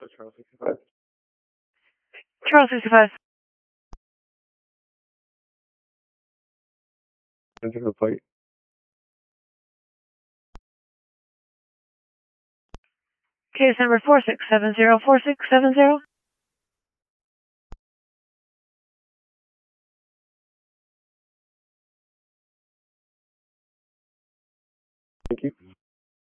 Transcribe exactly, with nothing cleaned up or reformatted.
Charles sixty-five. Charles sixty-five. Enter the plate. Case number four six seven zero four six seven zero. Thank you.